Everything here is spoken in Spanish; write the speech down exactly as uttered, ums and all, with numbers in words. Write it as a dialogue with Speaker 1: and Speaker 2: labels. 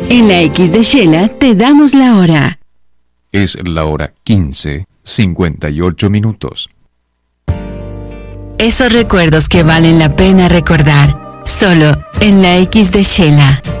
Speaker 1: En la X de Shela te damos la hora.
Speaker 2: Es la hora quince, cincuenta y ocho minutos.
Speaker 1: Esos recuerdos que valen la pena recordar, solo en la X de Shela.